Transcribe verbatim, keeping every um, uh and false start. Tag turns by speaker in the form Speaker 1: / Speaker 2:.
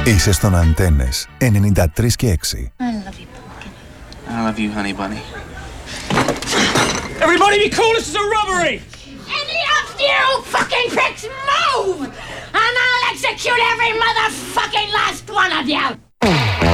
Speaker 1: Είσαι στον Αντένες ενενήντα τρία και έξι.
Speaker 2: I love you, pumpkin.
Speaker 3: I love you, honey bunny.
Speaker 4: Everybody be cool, this is a robbery!
Speaker 2: Any of you fucking pricks move! And I'll execute every motherfucking last one of you!